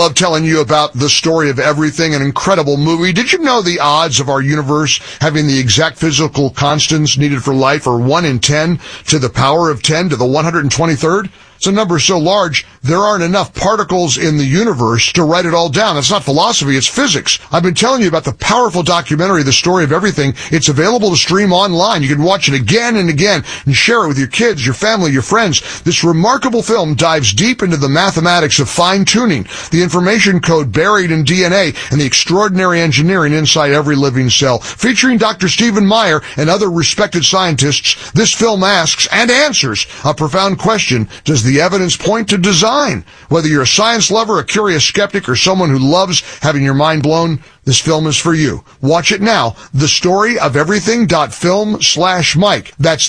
love telling you about The Story of Everything, an incredible movie. Did you know the odds of our universe having the exact physical constants needed for life are 1 in 10 to the power of 10 to the 123rd? It's a number so large, there aren't enough particles in the universe to write it all down. That's not philosophy, it's physics. I've been telling you about the powerful documentary, The Story of Everything. It's available to stream online. You can watch it again and again and share it with your kids, your family, your friends. This remarkable film dives deep into the mathematics of fine-tuning, the information code buried in DNA, and the extraordinary engineering inside every living cell. Featuring Dr. Stephen Meyer and other respected scientists, this film asks and answers a profound question: does the evidence point to design? Whether you're a science lover, a curious skeptic, or someone who loves having your mind blown, this film is for you. Watch it now. TheStoryOfEverything.film/Mike. That's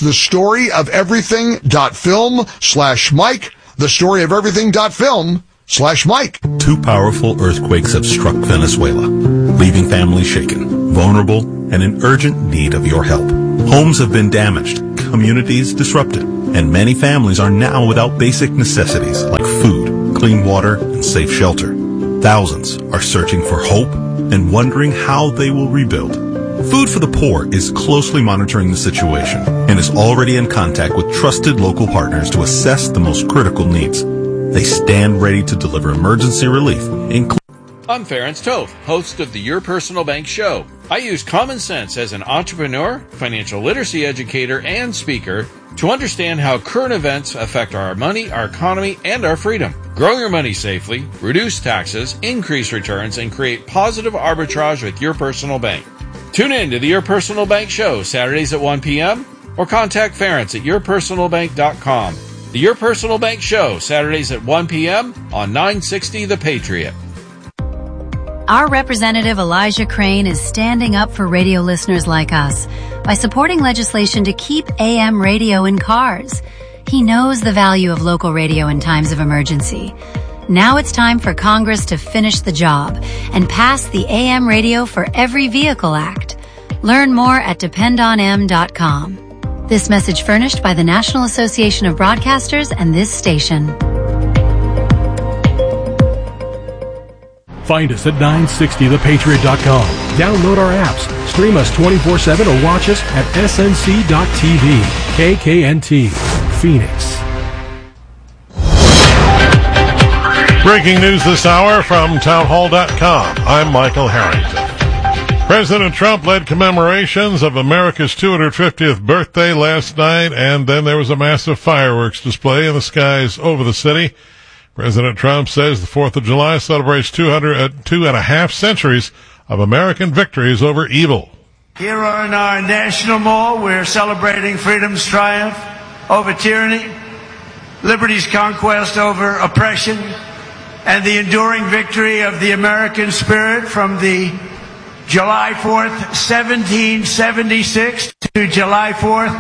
TheStoryOfEverything.film/Mike. TheStoryOfEverything.film/Mike. 2 powerful earthquakes have struck Venezuela, leaving families shaken, vulnerable, and in urgent need of your help. Homes have been damaged, communities disrupted, and many families are now without basic necessities like food, clean water, and safe shelter. Thousands are searching for hope and wondering how they will rebuild. Food for the Poor is closely monitoring the situation and is already in contact with trusted local partners to assess the most critical needs. They stand ready to deliver emergency relief, including... I'm Ferenc Toth, host of the Your Personal Bank Show. I use common sense as an entrepreneur, financial literacy educator, and speaker to understand how current events affect our money, our economy, and our freedom. Grow your money safely, reduce taxes, increase returns, and create positive arbitrage with Your Personal Bank. Tune in to the Your Personal Bank Show Saturdays at 1 p.m. or contact Ferenc at yourpersonalbank.com. The Your Personal Bank Show Saturdays at 1 p.m. on 960 The Patriot. Our representative Elijah Crane is standing up for radio listeners like us by supporting legislation to keep AM radio in cars. He knows the value of local radio in times of emergency. Now it's time for Congress to finish the job and pass the AM Radio for Every Vehicle Act. Learn more at dependonm.com. This message furnished by the National Association of Broadcasters and this station. Find us at 960thepatriot.com. Download our apps, stream us 24/7, or watch us at snc.tv. KKNT, Phoenix. Breaking news this hour from townhall.com. I'm Michael Harrington. President Trump led commemorations of America's 250th birthday last night, and then there was a massive fireworks display in the skies over the city. President Trump says the 4th of July celebrates 2.5 centuries of American victories over evil. Here on our National Mall, we're celebrating freedom's triumph over tyranny, liberty's conquest over oppression, and the enduring victory of the American spirit from the July 4th, 1776 to July 4th,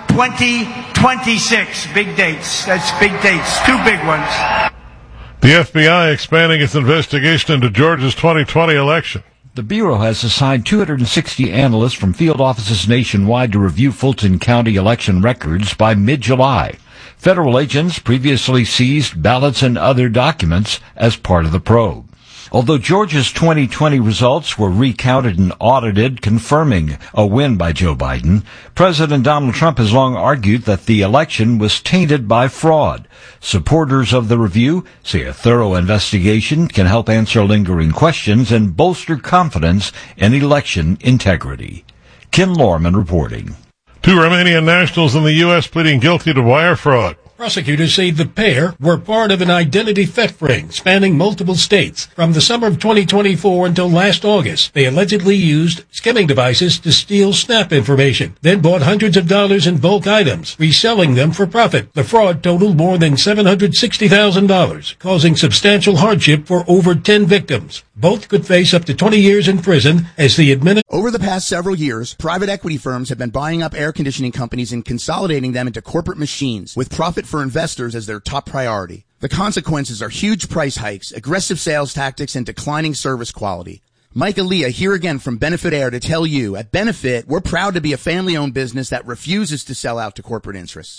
2026. Big dates. That's big dates. 2 big ones. The FBI expanding its investigation into Georgia's 2020 election. The Bureau has assigned 260 analysts from field offices nationwide to review Fulton County election records by mid-July. Federal agents previously seized ballots and other documents as part of the probe. Although Georgia's 2020 results were recounted and audited, confirming a win by Joe Biden, President Donald Trump has long argued that the election was tainted by fraud. Supporters of the review say a thorough investigation can help answer lingering questions and bolster confidence in election integrity. Ken Lorman reporting. 2 Romanian nationals in the U.S. pleading guilty to wire fraud. Prosecutors say the pair were part of an identity theft ring spanning multiple states. From the summer of 2024 until last August, they allegedly used skimming devices to steal SNAP information, then bought hundreds of dollars in bulk items, reselling them for profit. The fraud totaled more than $760,000, causing substantial hardship for over 10 victims. Both could face up to 20 years in prison as the Over the past several years, private equity firms have been buying up air conditioning companies and consolidating them into corporate machines, with profit for investors as their top priority. The consequences are huge price hikes, aggressive sales tactics, and declining service quality. Mike Aaliyah here again from Benefit Air to tell you, at Benefit, we're proud to be a family-owned business that refuses to sell out to corporate interests.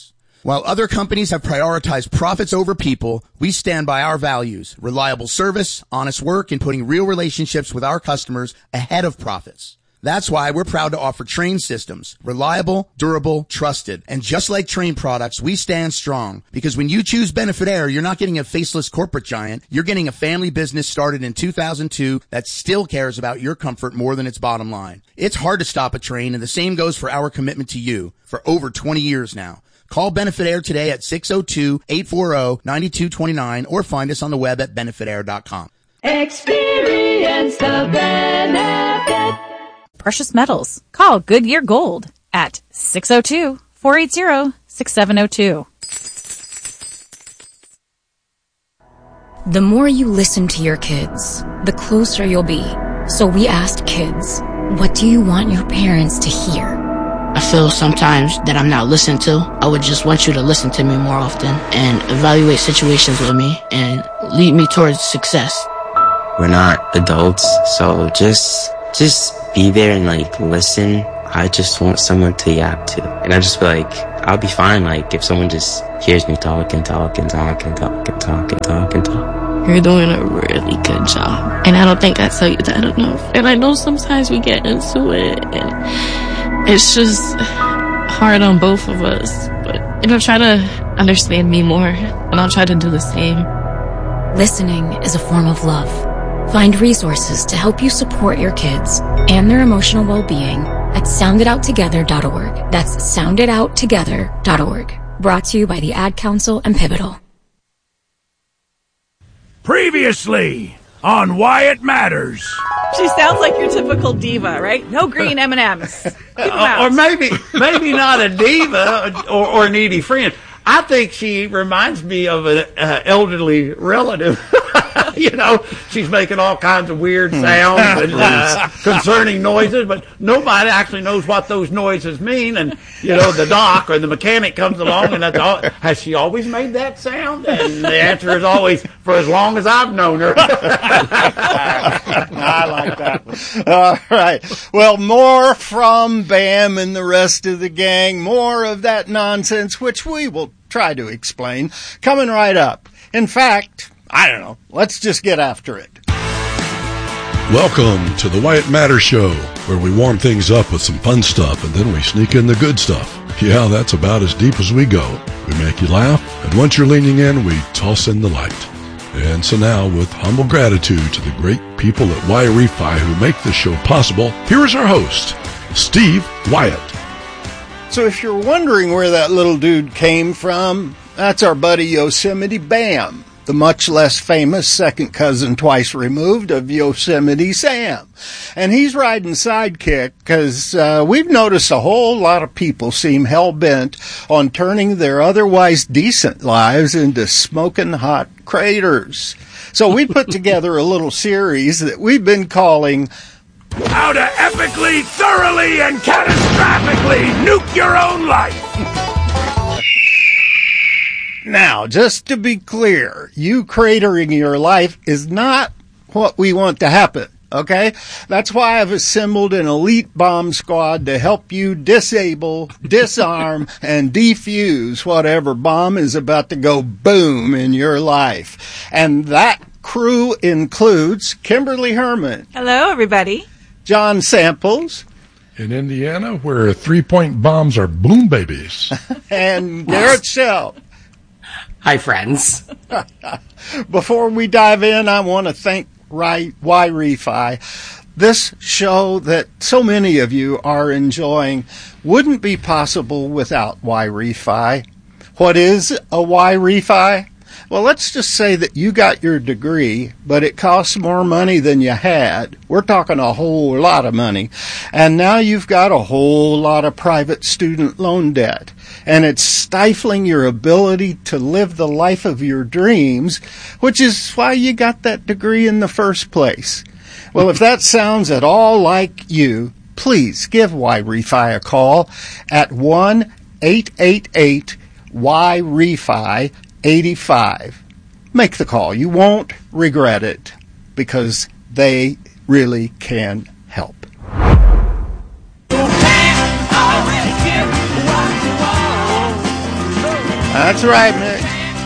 While other companies have prioritized profits over people, we stand by our values: reliable service, honest work, and putting real relationships with our customers ahead of profits. That's why we're proud to offer Trane systems. Reliable, durable, trusted. And just like Trane products, we stand strong. Because when you choose Benefit Air, you're not getting a faceless corporate giant. You're getting a family business started in 2002 that still cares about your comfort more than its bottom line. It's hard to stop a Trane, and the same goes for our commitment to you for over 20 years now. Call Benefit Air today at 602-840-9229 or find us on the web at benefitair.com. Experience the benefit. Precious metals. Call Goodyear Gold at 602-480-6702. The more you listen to your kids, the closer you'll be. So we asked kids, what do you want your parents to hear? I feel sometimes that I'm not listened to. I would just want you to listen to me more often and evaluate situations with me and lead me towards success. We're not adults, so just be there and listen. I just want someone to yap to. And I just feel like I'll be fine if someone just hears me talk. You're doing a really good job. And I don't think I tell you that enough. And I know sometimes we get into it and it's just hard on both of us. But, try to understand me more and I'll try to do the same. Listening is a form of love. Find resources to help you support your kids and their emotional well-being at sounditouttogether.org. That's sounditouttogether.org. Brought to you by the Ad Council and Pivotal. Previously on Why It Matters. She sounds like your typical diva, right? No green M&Ms. Or maybe not a diva or an Edie friend. I think she reminds me of an elderly relative. She's making all kinds of weird sounds and concerning noises, but nobody actually knows what those noises mean. And, the doc or the mechanic comes along and that's all. Has she always made that sound? And the answer is always, for as long as I've known her. I like that one. All right. Well, more from Bam and the rest of the gang. More of that nonsense, which we will try to explain, coming right up. In fact, I don't know. Let's just get after it. Welcome to the Why It Matters show, where we warm things up with some fun stuff and then we sneak in the good stuff. Yeah, that's about as deep as we go. We make you laugh, and once you're leaning in, we toss in the light. And so now, with humble gratitude to the great people at Wi-Fi who make this show possible, here is our host, Steve Wyatt. So if you're wondering where that little dude came from, that's our buddy Yosemite Bam, the much less famous second cousin twice removed of Yosemite Sam. And he's riding sidekick because we've noticed a whole lot of people seem hell-bent on turning their otherwise decent lives into smoking hot craters. So we put together a little series that we've been calling How to Epically, Thoroughly, and Catastrophically Nuke Your Own Life. Now, just to be clear, you cratering your life is not what we want to happen, okay? That's why I've assembled an elite bomb squad to help you disable, disarm, and defuse whatever bomb is about to go boom in your life. And that crew includes Kimberly Herman. Hello, everybody. John Samples. In Indiana, where 3-point bombs are boom babies. And Garrett Shell. Hi, friends. Before we dive in, I want to thank Wi-Fi. This show that so many of you are enjoying wouldn't be possible without Wi-Fi. What is a Wi-Fi? Well, let's just say that you got your degree, but it costs more money than you had. We're talking a whole lot of money. And now you've got a whole lot of private student loan debt. And it's stifling your ability to live the life of your dreams, which is why you got that degree in the first place. Well, if that sounds at all like you, please give Wi-Fi a call at 1-888-YREFI-85. Make the call. You won't regret it because they really can help. That's right, Mick.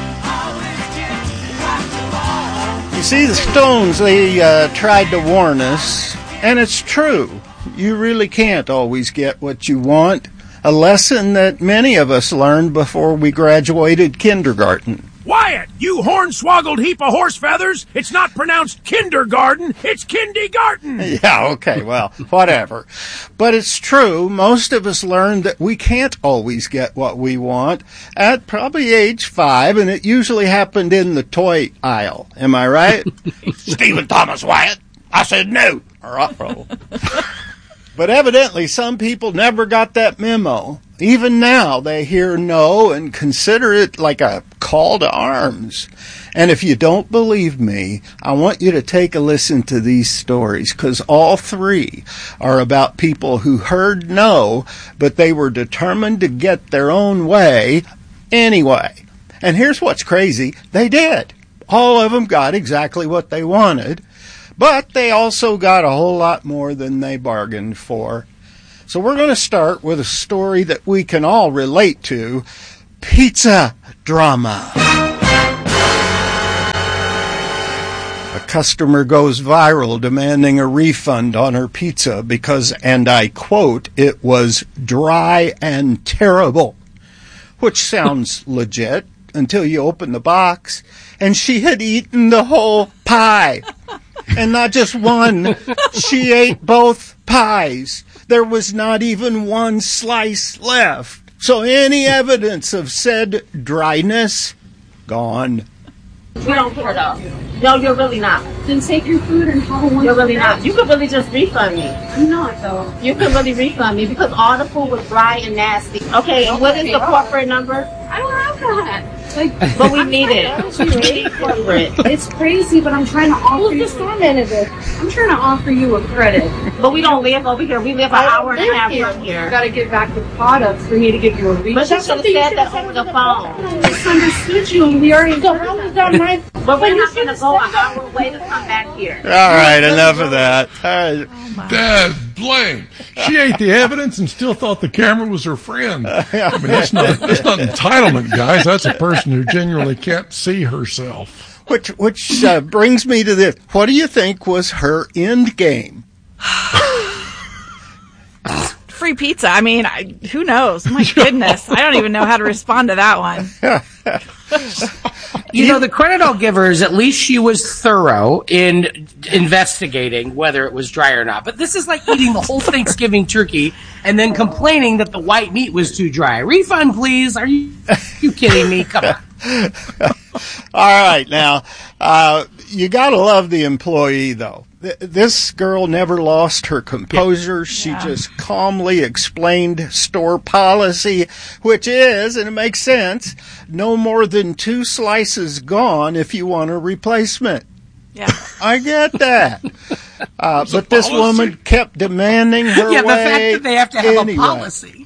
You see, the Stones, they tried to warn us, and it's true. You really can't always get what you want. A lesson that many of us learned before we graduated kindergarten. Wyatt, you hornswoggled heap of horse feathers! It's not pronounced kindergarten, it's kindergarten! Yeah, okay, well, whatever. But it's true, most of us learned that we can't always get what we want at probably age 5, and it usually happened in the toy aisle. Am I right? Stephen Thomas Wyatt, I said no. Uh-oh. But evidently some people never got that memo. Even now, they hear no and consider it like a call to arms. And if you don't believe me, I want you to take a listen to these stories, because all 3 are about people who heard no, but they were determined to get their own way anyway. And here's what's crazy. They did. All of them got exactly what they wanted, but they also got a whole lot more than they bargained for. So we're going to start with a story that we can all relate to, pizza drama. A customer goes viral demanding a refund on her pizza because, and I quote, it was dry and terrible, which sounds legit until you open the box, and she had eaten the whole pie. And not just one, she ate both pies. There was not even one slice left. So any evidence of said dryness, gone. You don't care though. No, you're really not. Then take your food and have one. You're really not. You could really just refund me. I'm not though. You could really refund me because all the food was dry and nasty. Okay, and what is the corporate number? I don't have that. But we need it. It's crazy, but I'm trying to offer you. Who's the store manager? I'm trying to offer you a credit. But we don't live over here. We live an hour and a half from here. You got to get back the products for me to give you a refund. But you should have said that over the phone. I misunderstood you, and we already done my. But we're not going to go an hour away to come back here. All right, enough of that. All right. Dad, blame. She ate the evidence and still thought the camera was her friend. I mean, that's not entitlement, guys. That's a person who genuinely can't see herself. Which brings me to this. What do you think was her end game? Free pizza. I mean, who knows? My goodness. I don't even know how to respond to that one. You know, the credit I'll give her is at least she was thorough in investigating whether it was dry or not. But this is like eating the whole Thanksgiving turkey and then complaining that the white meat was too dry. Refund, please. Are you kidding me? Come on. All right. Now, you got to love the employee, though. This girl never lost her composure. She just calmly explained store policy, which is, and it makes sense, no more than 2 slices gone if you want a replacement. Yeah. I get that. But this woman kept demanding her way. Yeah, the fact that they have to have a policy.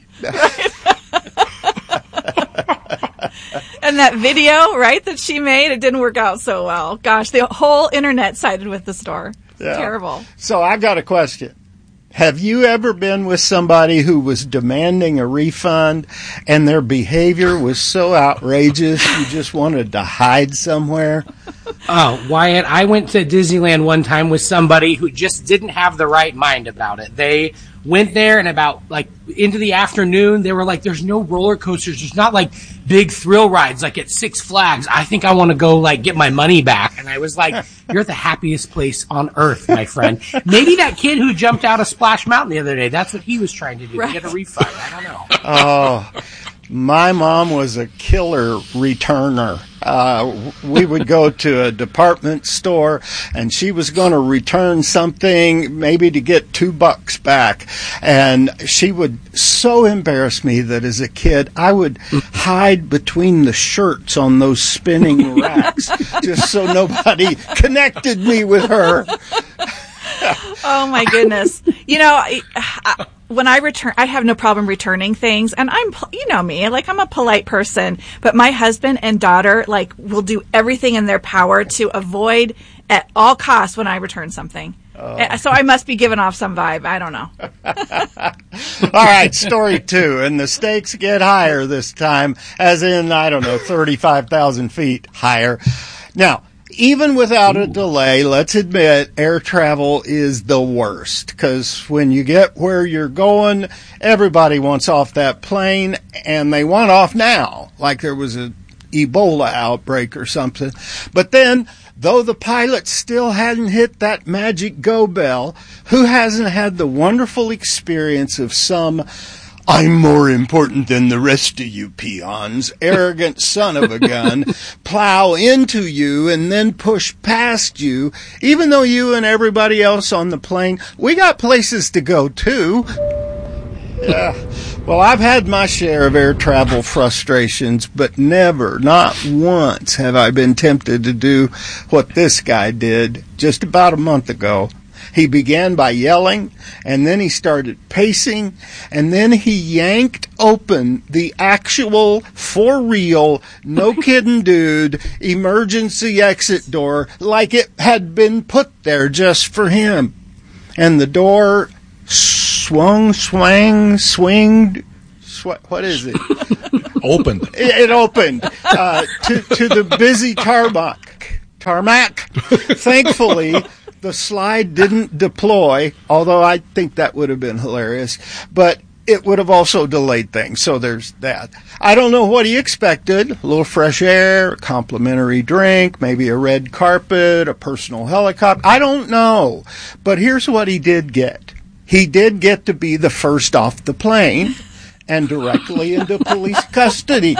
And that video, right, that she made, it didn't work out so well. Gosh, the whole internet sided with the store. Yeah. Terrible. So I got a question. Have you ever been with somebody who was demanding a refund and their behavior was so outrageous you just wanted to hide somewhere? Oh, Wyatt, I went to Disneyland one time with somebody who just didn't have the right mind about it. They went there and about like into the afternoon, they were like, there's no roller coasters. There's not like big thrill rides like at Six Flags. I think I want to go like get my money back. And I was like, you're the happiest place on earth, my friend. Maybe that kid who jumped out of Splash Mountain the other day, that's what he was trying to do, to get a refund. I don't know. Oh, my mom was a killer returner. We would go to a department store and she was going to return something maybe to get $2 back. And she would so embarrass me that as a kid, I would hide between the shirts on those spinning racks just so nobody connected me with her. Oh my goodness. You know, when I return, I have no problem returning things, and you know me, like I'm a polite person, but my husband and daughter like will do everything in their power to avoid at all costs when I return something. So I must be giving off some vibe. I don't know. All right, story 2. And the stakes get higher this time, as in, 35,000 feet higher. Now, even without a delay, let's admit air travel is the worst, because when you get where you're going, everybody wants off that plane, and they want off now, like there was an Ebola outbreak or something. But then, though the pilot still hadn't hit that magic go bell, who hasn't had the wonderful experience of some "I'm more important than the rest of you peons" arrogant son of a gun plow into you and then push past you, even though you and everybody else on the plane, we got places to go too. Yeah. Well, I've had my share of air travel frustrations, but never, not once, have I been tempted to do what this guy did just about a month ago. He began by yelling, and then he started pacing, and then he yanked open the actual, for real, no kidding dude, emergency exit door like it had been put there just for him. And the door swinged. What is it? Opened. It opened to the busy tarmac. Thankfully, the slide didn't deploy, although I think that would have been hilarious. But it would have also delayed things, so there's that. I don't know what he expected. A little fresh air, a complimentary drink, maybe a red carpet, a personal helicopter. I don't know. But here's what he did get. He did get to be the first off the plane and directly into police custody.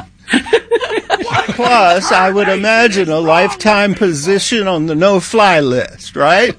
Plus, I would imagine a lifetime position on the no-fly list, right?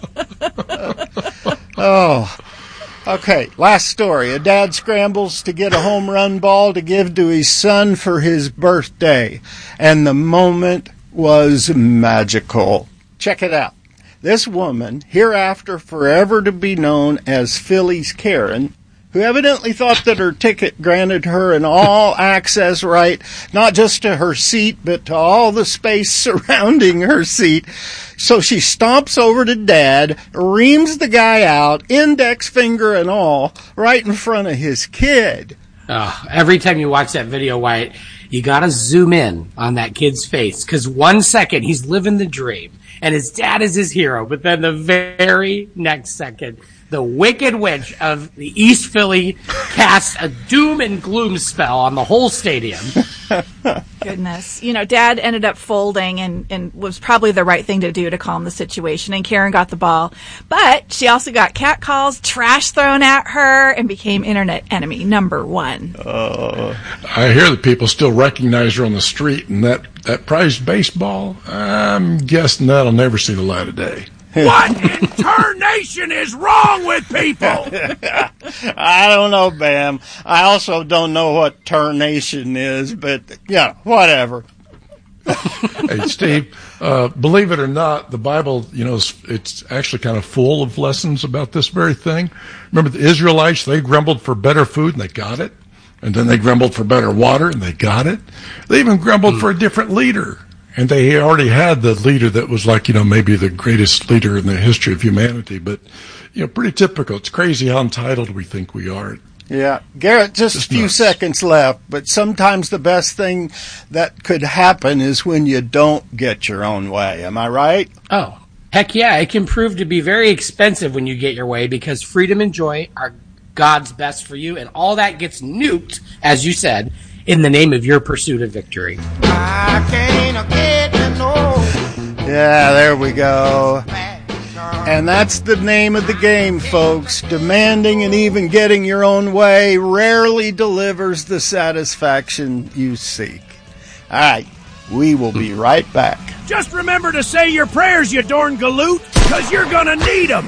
Okay, last story. A dad scrambles to get a home run ball to give to his son for his birthday, and the moment was magical. Check it out. This woman, hereafter forever to be known as Philly's Karen, who evidently thought that her ticket granted her an all-access right, not just to her seat, but to all the space surrounding her seat. So she stomps over to Dad, reams the guy out, index finger and all, right in front of his kid. Every time you watch that video, Wyatt, you gotta zoom in on that kid's face, because 1 second he's living the dream, and his dad is his hero, but then the very next second, the Wicked Witch of the East Philly casts a doom and gloom spell on the whole stadium. Goodness. Dad ended up folding and was probably the right thing to do to calm the situation, and Karen got the ball. But she also got catcalls, trash thrown at her, and became internet enemy number 1. I hear that people still recognize her on the street, and that prized baseball, I'm guessing that'll never see the light of day. What in tarnation is wrong with people? I don't know, Bam. I also don't know what tarnation is, but yeah, whatever. Hey, Steve, believe it or not, the Bible, it's actually kind of full of lessons about this very thing. Remember the Israelites, they grumbled for better food and they got it. And then they grumbled for better water and they got it. They even grumbled for a different leader. And they already had the leader that was like, maybe the greatest leader in the history of humanity. But, pretty typical. It's crazy how entitled we think we are. Yeah. Garrett, just a few seconds left. But sometimes the best thing that could happen is when you don't get your own way. Am I right? Oh, heck yeah. It can prove to be very expensive when you get your way, because freedom and joy are God's best for you. And all that gets nuked, as you said, in the name of your pursuit of victory. Yeah, there we go. And that's the name of the game, folks. Demanding and even getting your own way rarely delivers the satisfaction you seek. All right, we will be right back. Just remember to say your prayers, you darn galoot, because you're going to need them.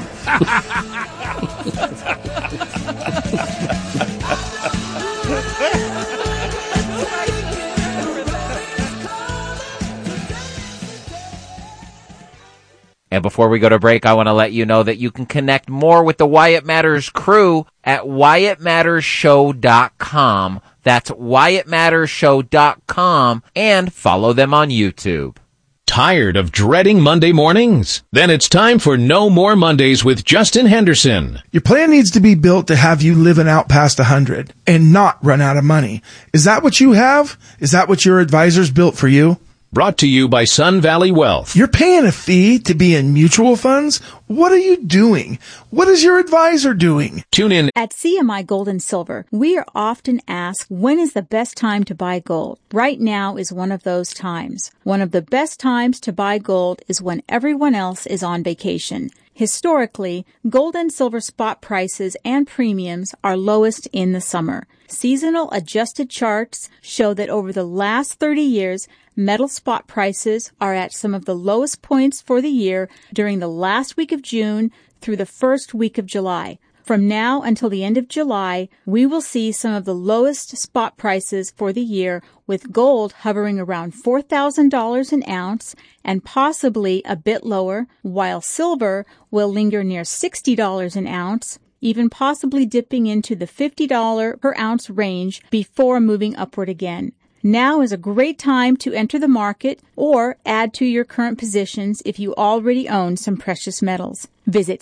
And before we go to break, I want to let you know that you can connect more with the Wyatt Matters crew at WyattMattersShow.com. That's WyattMattersShow.com, and follow them on YouTube. Tired of dreading Monday mornings? Then it's time for No More Mondays with Justin Henderson. Your plan needs to be built to have you living out past 100 and not run out of money. Is that what you have? Is that what your advisors built for you? Brought to you by Sun Valley Wealth. You're paying a fee to be in mutual funds? What are you doing? What is your advisor doing? Tune in. At CMI Gold and Silver, we are often asked, when is the best time to buy gold? Right now is one of those times. One of the best times to buy gold is when everyone else is on vacation. Historically, gold and silver spot prices and premiums are lowest in the summer. Seasonal adjusted charts show that over the last 30 years, metal spot prices are at some of the lowest points for the year during the last week of June through the first week of July. From now until the end of July, we will see some of the lowest spot prices for the year, with gold hovering around $4,000 an ounce and possibly a bit lower, while silver will linger near $60 an ounce, even possibly dipping into the $50 per ounce range before moving upward again. Now is a great time to enter the market or add to your current positions if you already own some precious metals. Visit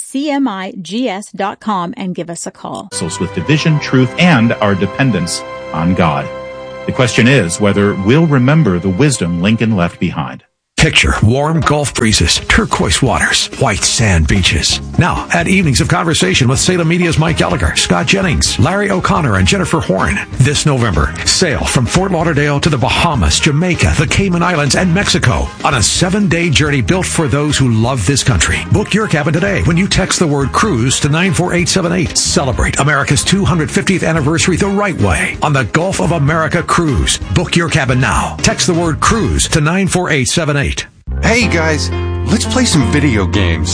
CMIGS.com and give us a call. With division, truth, and our dependence on God. The question is whether we'll remember the wisdom Lincoln left behind. Picture warm Gulf breezes, turquoise waters, white sand beaches. Now, add evenings of conversation with Salem Media's Mike Gallagher, Scott Jennings, Larry O'Connor, and Jennifer Horn. This November, sail from Fort Lauderdale to the Bahamas, Jamaica, the Cayman Islands, and Mexico on a 7-day journey built for those who love this country. Book your cabin today when you text the word cruise to 94878. Celebrate America's 250th anniversary the right way on the Gulf of America Cruise. Book your cabin now. Text the word cruise to 94878. Hey guys, let's play some video games.